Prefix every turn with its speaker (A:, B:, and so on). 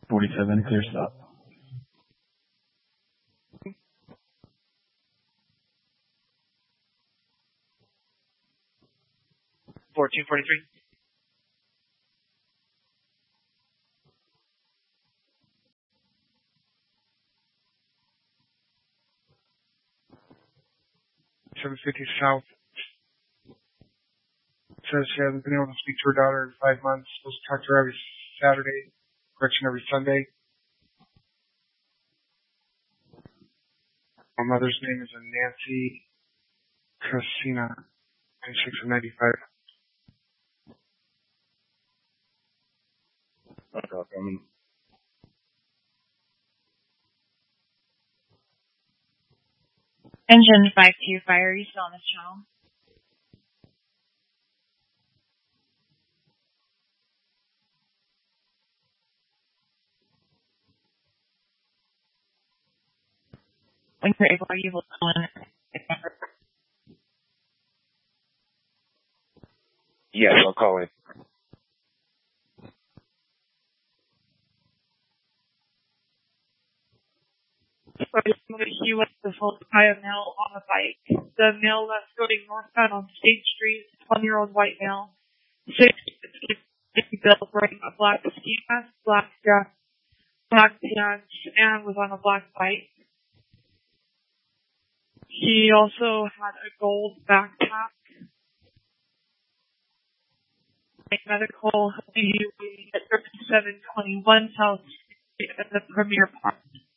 A: 47, clear stop.
B: 1443.
C: $750 South. Says she hasn't been able to speak to her daughter in 5 months. Supposed to talk to her every Saturday. Correction, every Sunday. My mother's name is Nancy Casina, 96 and 95.
D: Engine 525, are you still on this channel? When you're able, are you able to call in?
C: Yes, I'll call in.
E: He was the full by a male on a bike. The male that's going northbound on State Street, 20-year-old white male, 6'6" built, wearing a black ski mask, black dress, black pants, and was on a black bike. He also had a gold backpack. Medical, he at 3721 South Street at the Premier Park.